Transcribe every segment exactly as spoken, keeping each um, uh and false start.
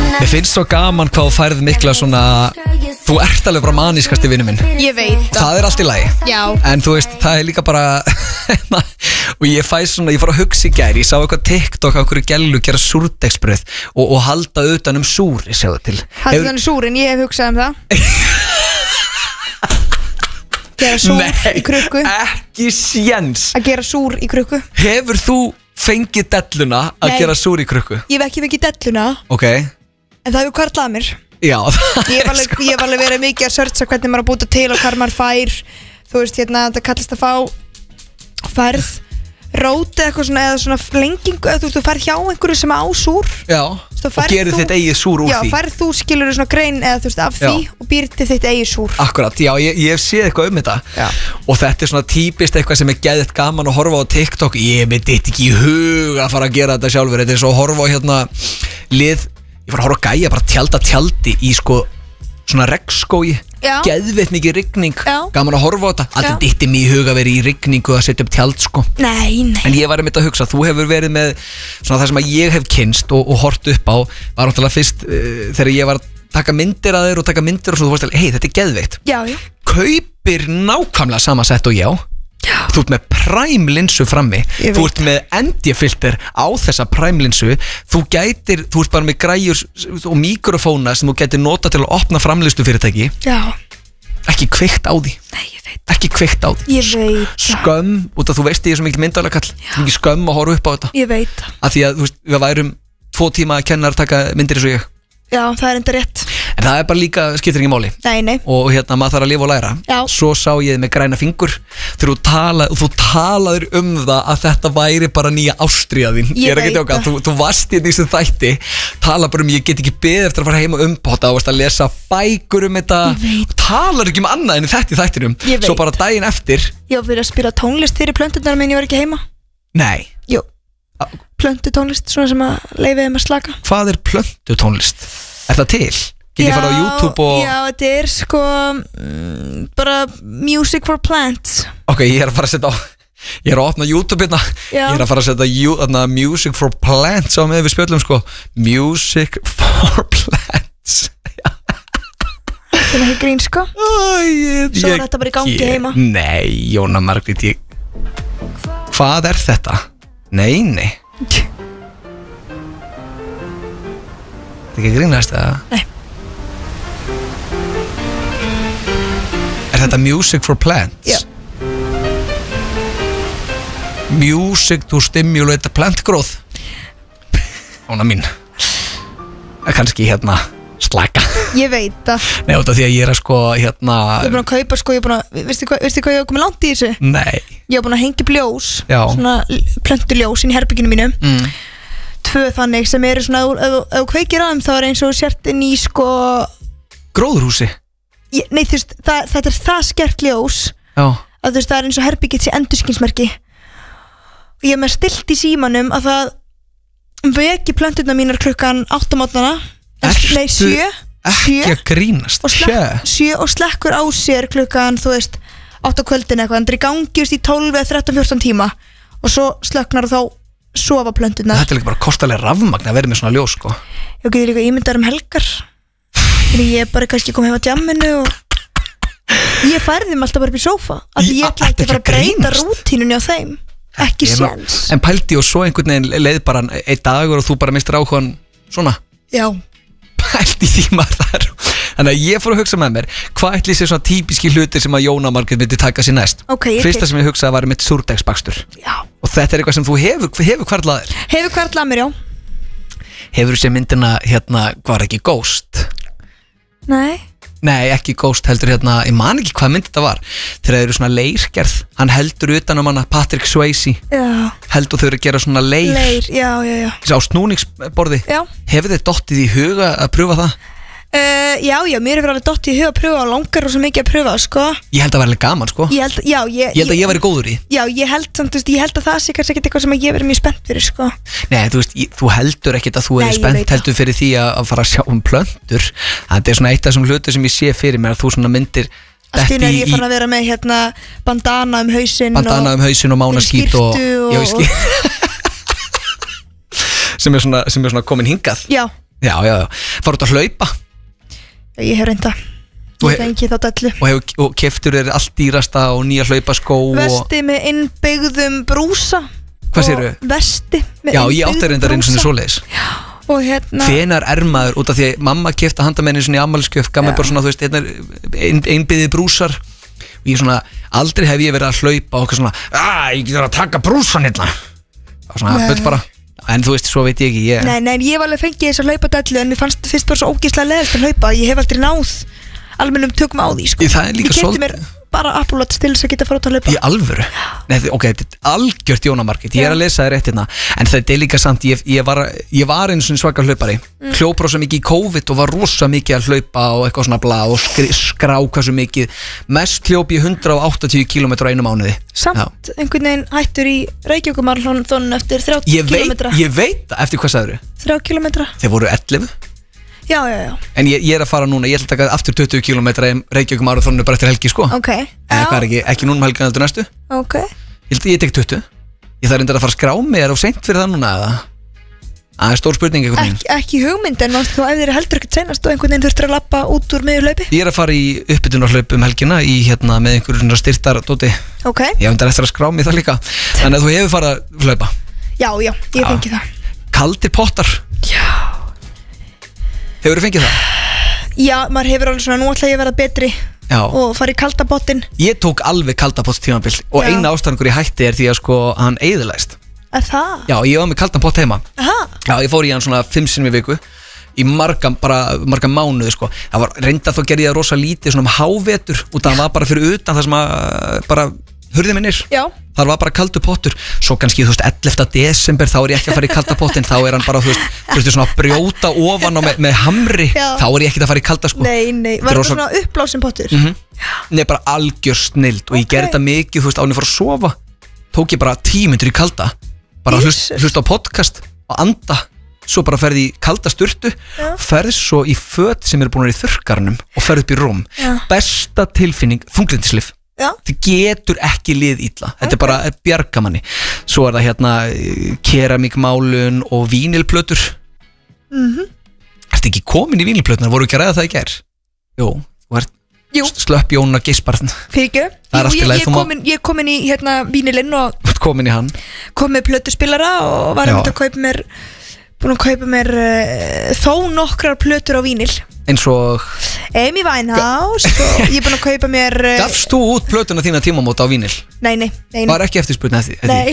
Mér finnst svo gaman hvað þú færð mikla svona. Þú ert alveg bara manískasti vinnu minn. Ég veit það er allt í lagi. Já. En þú veist, það er líka bara og ég fæ svona, ég fór að hugsa í gær. Ég sá eitthvað TikTok á einhverju gellu gera súrdeigsbrauð og, og halda utan um súri, sjáðu til. Halda utan um súrin, ég hef hugsað um það. Gera súr Nei, í krukku. ekki séns. Að gera súr í krukku. Hefur þú fengið delluna að Nei. gera súr í krukku? Ég hef ekki fengið delluna. Ok. En það hefur hvarflað að mér. Já, Ég hef alveg, ég hef alveg verið mikið að searcha hvernig maður að búta til og hvað maður fær. Þú veist, hérna, þetta kallast að fá færð rót eða eitthvað svona, eða svona lengingu, eða þú veist, þú færð hjá einhverju sem á súr. Já, Svo og færð gerir þú- þitt eigið súr úr Já, því. færð þú skilur svona grein eða þú veist af því Já. og býr til þitt eigið súr. Akkurat, já, ég, ég hef séð eitthvað um þetta. Já. Og þetta er svona típist eitthvað sem er geðið gaman að horfa á TikTok. Ég myndi þetta ekki í hug að fara að gera þetta sjálfur. Þetta er svo að horfa á hérna lið, ég var að horfa á gæja bara tjalda tjaldi í sko svona regnskói. Já. Geðveitt mikið rigning. Já. Gaman að horfa á þetta. Aldrei Já. dytti mig í hug að vera í rigningu að setja upp tjald sko. Nei, nei. En ég var einmitt að hugsa, þú hefur verið með svona það sem að ég hef kynst og, og hort upp á var náttúrulega fyrst uh, þegar ég var að taka myndir að þér og taka myndir og svo þú varst að, hei, þetta er geðveikt. Já, já. Kaupir nákvæmlega sama sett og ég á. Þú ert með prime linsu frammi. Ég Þú veit ert með N D-filter á þessa prime linsu. Þú gætir, þú ert bara með græjur og mikrofóna sem þú gætir nota til að opna framleiðslu fyrirtæki. Já. Ekki kveikt á því. Nei, ég veit. Ekki kveikt á því. Ég veit. Skömm, út af þú veist ég er svo mikil myndalega kall. Það er mikil skömm að horfa upp á þetta. Ég veit. Af því að þú veist, við værum tvo tíma að kenna að taka myndir eins og ég. Já, það er enda rétt. En það er bara líka, skiptir ekki máli. Nei, nei. Og hérna, maður þarf að lifa og læra. Já. Svo sá ég þið með græna fingur. Þegar þú talaðir, og þú talaðir um það að þetta væri bara nýja ástríða þín. Ég er ekki veit að djóka, það. þú, þú varst í þessum þætti. Tala bara um, ég get ekki beðið eftir að fara heim og umbóta. Þú varst að lesa bækur um þetta. Ég veit. Talar ekki um annað en þetta í þættinum. Ég veit. Svo bara daginn eftir. Ég var fyrir að spila tónlist fyrir plönturnar minn, ég var ekki heima. Nei, Jú. Plöntu tónlist, svona sem að leiði þeim að slaka. hvað er plöntutónlist? Er það til? Get ég farið á YouTube og... Já, þetta er sko mm, bara music for plants. Ok, ég er að fara að setja á Ég er að opna YouTube hérna. Já. Ég er að fara að setja jú- þarna, Music for Plants á með við spjöllum sko. Music for Plants. Það er ekki grín sko. Æ, ég, Svo er ég- þetta bara í gangi ég- heima. Nei, Jóna Margrét ég... Hvað er þetta? Nei, nei Þetta er ekki að grínast eða? Nei. Er þetta Music for Plants? Já. Music to stimulate plant growth. Óna mín. Það er kannski hérna slaka. Ég veit það. Nei, út af því að ég er að sko hérna Ég er búin að kaupa sko, ég er búin að, veistu hvað, veistu hvað ég hef komið langt í þessu? Nei. Ég hef búin að hengja upp ljós. Já. Svona plöntuljós inn í herbygginu mínu. mm. Tvö þannig sem eru svona, ef þú- ef þú kveikir á þeim þá er eins og þú sért inn í sko Gróðurhúsi. ég, Nei, þú veist, það, þetta er það skerpt ljós Já. að þú veist, það er eins og herbyggið sé endurskinsmerki. Og ég er með stilt í símanum að það veki plönturnar mínar klukkan átta mótnana. Ertu Nei, sjö Ekki Sjö að grínast. og, slek, sjö og slekkur á sér klukkan, þú veist, átta á kvöldin eitthvað. Það er í gangi, þú veist, í tólf eða þrettán fjórtán tíma. Og svo sleknar og þá sofa plönturnar. Þetta er líka bara kostalega rafmagn að vera með svona ljós sko. Ég getur líka ímyndar um helgar. Þannig ég er bara kannski komið heim á djamminu og ég færði þeim alltaf bara upp í sófa. Af því Í- ég ætla ertu ekki að fara að ekki að breyta grínast? rútínunni á þeim. Ekki Ég séns. En pældi og svo einhvern veginn leið bara einn dagur og þú bara mistir áhugan svona. Já. Pældi því maður þar. Þannig að ég fór að hugsa með mér, hvað ætli sér svona típiski hlutir sem að Jóna Margrét myndi taka sér næst. Ok, ég Fyrsta tek- sem ég hugsaði var mitt súrdegsbakstur. Já. Og þetta er eitthvað sem þú hefur, hefur hvarlaðir. Hefur hvarflað mér, já. Hefur þú sér myndina hérna, hvað var ekki Ghost? Nei. Nei, ekki Ghost, heldur hérna, ég man ekki hvað mynd þetta var. Þegar þeir eru svona leirgerð, hann heldur utan um hana, Patrick Swayze Já. heldur þau eru að gera svona leir, Leir, já, já, já. á snúningsborði. Já. Hefur þið dottið í huga að pröfa það? Uh, já, já, mér er fyrir alveg dott í huga að pröfa og langar og svo mikið að pröfa, sko. Ég held að vera alveg gaman, sko. Ég held, já, ég, Ég held að ég væri góður í. Já, ég held, samt, þú veist, ég held að það sé kannski ekkert eitthvað sem að ég verið mjög spennt fyrir, sko. Nei, þú veist, ég, þú heldur ekkit að þú Nei, er ég veit spennt það. heldur fyrir því að, að fara að sjá um plöntur. Það er svona eitt af þessum hlutur sem ég sé fyrir mér að þú svona myndir Allt í einu er detti ég fann að vera með hérna bandana um hausinn bandana um hausinn og mánaskít og, skyrtu og- já, ég skýt sem er svona, sem er svona komin hingað. Já, Já, já, já, fara út að hlaupa. Ég hef reynda Og Ég he- fengi þá dellu Og, hef, og keftur þér allt dýrasta og nýja hlaupaskó og... Vesti með innbyggðum brúsa Hvað segirðu? Og vesti með Já, ég átti reyndar einu sinni svoleiðis. Og hérna Hvenar er maður út af því að mamma kefti handa með einu sinni í afmælisgjöf, gaf mér bara svona, þú veist, hérna er ein, einbyggðir brúsar og ég svona, aldrei hef ég verið að hlaupa og eitthvað svona, að ég getur að taka brúsan hérna og svona, Nei. bull bara, en þú veist, svo veit ég ekki, ég Nei, nei, ég hef alveg fengið þess að hlaupa dellu En mér fannst fyrst bara svo ógeðslega leðilt að hlaupa Ég hef aldrei náð almennum tökum á því sko. Ég- það er líka Ég svol- keypti mér bara Apple Watch til þess að geta fara út að hlaupa í alvöru. Nei, þi- ok, þetta er algjört Jónamarkið, ég er Já. að lesa það rétt hérna, en þetta er líka samt, ég, ég var, ég var einu svona svaka hlaupari, mm. hljóp rosa mikið í COVID og var rosa mikið að hlaupa og eitthvað svona bla og skri, skrá hversu mikið, mest hljóp ég hundrað og áttatíu kílómetra á einu mánuði. Samt einhvern veginn hættur í Reykjavíkumarathon eftir þrjátíu Ég veit, kílómetra ég veit það, eftir hvað sagður þrjá kílómetra þeir voru ellefu, Já, já, já, en ég, ég er að fara núna, ég ætla að taka aftur tuttugu kílómetra í Reykjavík marathonu bara eftir helgi sko, ok eða hvað er ekki, ekki núna um helgina heldur næstu, Ok, ég held að ég tek tuttugu, ég þarf reyndar að fara að skrá mig, er of seint fyrir það núna eða, það er stór spurning einhvern veginn. Ek, ekki hugmynd En manst þú ef þér heldur ekkert seinast Og einhvern veginn þurftur að lappa út úr miður hlaupi Ég er að fara í uppbytunarhlaup um helgina í hérna með einhverjum styrtar dóti. Ok, Ég hef undar eftir að skrá mig það líka. Þannig að þú hefur farið að hlaupa. já, já, ég Já. fengi það Kaldir pottar, Já hefur þú fengið það? Já, maður hefur alveg svona Nú ætla ég að vera betri Já. Og fara í kalda bottin Ég tók alveg kaldapott tímabil og Já. eina ástæðan hverju ég hætti er því að sko hann eyðilæst. Er það? Já, ég var með kaldan pott heima. Aha, Já, ég fór í hann svona fimm sinnum í viku í marga, bara, marga mánuði sko. Það var reynda þá gerði ég það rosa lítið svona um hávetur út af það var bara fyrir utan það sem að bara hurði minnir. já, Það var bara kaldur pottur. Svo kannski, þú veist, ellefta desember þá er ég ekki að fara í kalda pottin, þá er hann bara, þú veist, þú veist, svona að brjóta ofan á með, með hamri, Já. þá er ég ekki að fara í kalda sko. nei, nei Þetta er Var það rosa- svona uppblásin pottur? Mhm. Nei, bara algjör snild og ég Ok. gerði þetta mikið, þú veist, ánum fór að sofa tók ég bara tímyndur í kalda bara hlust, Jesus. hlust á podcast og anda, svo bara ferði í kalda sturtu, Já. ferð svo í föt sem eru búin að vera í þurrkarnum og ferð upp í rúm, Já. besta tilfinning þunglindslif, Já, það getur ekki lið illa, þetta er bara bjargamanni. Svo er það hérna eh, keramíkmálun og vínilplötur. mhm Ertu ekki komin í vínilplötunar, voru ekki að ræða það í gær? Jú, þú ert Jú. slöpp Jóna Gisparn, Fyrir ekki Það er allt í ég, lagi, ég, þú má- komin, ég komin í hérna vínilinn og þú ert komin í hann. kom með plötuspilara og var Já. um að kaupa mér búin að kaupa mér uh, þó nokkrar plötur á vínil Eins og, Amy Winehouse og ég er búin að kaupa mér uh, gafst þú út plötuna þína tímamóta á vínil? Nei, nei, nei, nei. Var ekki eftirspurn eftir því? Nei.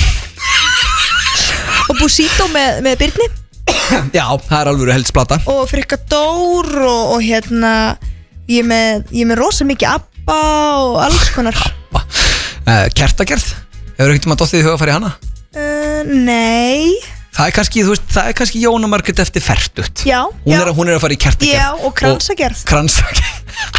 Og Busito með, með Byrni Já, það er alveg held splata. og Frikadór og, og hérna ég er með, ég er með rosa mikið Abba og alls konar uh, Kertagerð, hefur ekkert um að dottið í huga að fara í hana? uh, Nei Það er kannski, þú veist, það er kannski Jóna Margrét eftir fertugt. Já, Hún, já. er, að- hún er að fara í kertagerð. Já, og kransagerð. Kransagerð.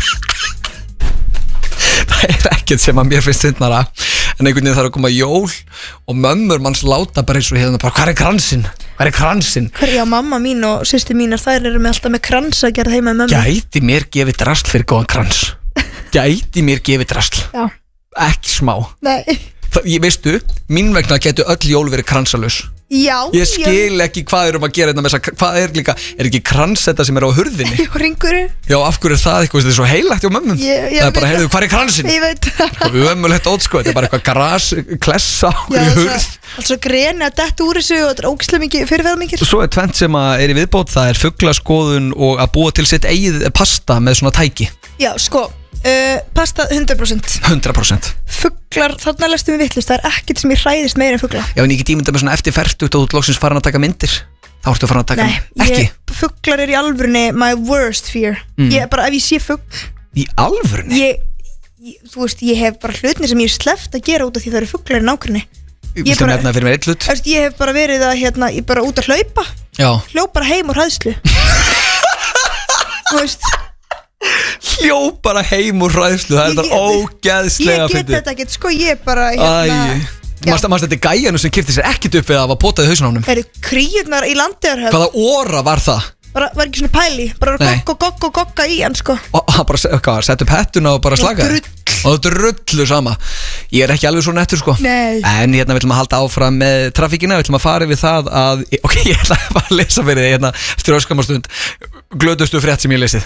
Það er ekkert sem að mér finnst fyndnara en einhvern veginn þarf að koma jól og mömmur manns láta bara eins og hérna bara, hvað er kransinn? Hvað er kransinn? Hver, já, mamma mín og sýsti mínar þær eru með alltaf með kransagerð heima með mömmu Gæti mér gefið drasl fyrir góðan krans? Gæti mér gefið drasl? Já, Ekki smá. nei Það, ég veistu, mín vegna getur öll jól verið kransalus. Já, Ég skil ekki hvað er um að gera þetta með þess að, hvað er líka, er ekki krans þetta sem er á hurðinni? Já, ringurinn Já, af hverju er það eitthvað, þetta er svo heilagt hjá mömmum. Ég- ég Það er bara, veit heyrðu, það. hvað er kransinn? Ég veit það Og ömulegt ótsko, þetta er bara eitthvað gras, klessa, Já, okkur í hurð. alls svo greni að detta úr þessu og þetta er ógislega mikið fyrirferða mikið Og svo er tvennt sem að er í viðbót, það er fuglaskoðun og að búa til sitt eigið pasta með svona tæki. Já, sko, uh, pasta hundrað prósent hundrað prósent. Fuglar, þarna lestum við vittlust, það er ekkert sem ég hræðist meira en fugla Já, en ég get ímyndað með svona eftir fertugt og þú ert loksins farin að taka myndir. Þá ertu farin að taka, Nei, ekki, ég, fuglar er í alvörunni my worst fear Mm. Ég bara, ef ég sé fugl í alvörunni. ég, ég, þú veist, ég hef bara hlutni sem ég er sleppt að gera út af því það eru fuglar í nákvæmni Ég ég vil bara- nefna fyrir mér eitt hlut. Eftir, Ég hef bara verið að, hérna, ég bara út að hlaupa Já. Hljóp bara heim úr hræðslu Þú veist, Hljóp bara heim úr hræðslu, það er Ég- þetta ógeðslega ég get fyndið. þetta ekkert, sko, ég bara, hérna Æ, Manst manst þetta gæjanu sem kipti sér ekkit upp við að hafa potað í hausinn á honum? eru kríurnar í landiðarhöf Hvaða óra var það? bara, var ekki svona pæli, bara Nei. gogg og gogg og gogga í hann, sko Og hann bara, se- hvað, sett upp hettuna og bara slakaði? Drull og þetta er rullu sama. Ég er ekki alveg svo nettur sko. Nei. En hérna við ætlum að halda áfram með trafíkina. Við ætlum að fara við það að, ok, ég ætla að fara að lesa fyrir þig hérna eftir öskamastund glötustu frétt sem ég lesið.